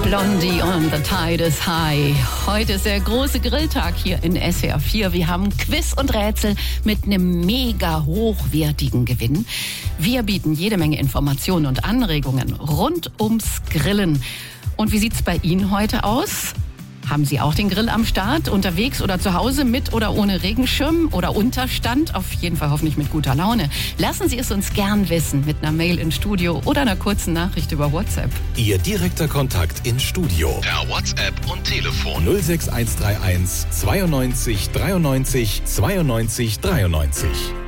Blondie und The Tide is High. Heute ist der große Grilltag hier in SWR 4. Wir haben Quiz und Rätsel mit einem mega hochwertigen Gewinn. Wir bieten jede Menge Informationen und Anregungen rund ums Grillen. Und wie sieht's bei Ihnen heute aus? Haben Sie auch den Grill am Start, unterwegs oder zu Hause, mit oder ohne Regenschirm oder Unterstand? Auf jeden Fall hoffentlich mit guter Laune. Lassen Sie es uns gern wissen mit einer Mail ins Studio oder einer kurzen Nachricht über WhatsApp. Ihr direkter Kontakt ins Studio. Per WhatsApp und Telefon 06131 92 93 92 93.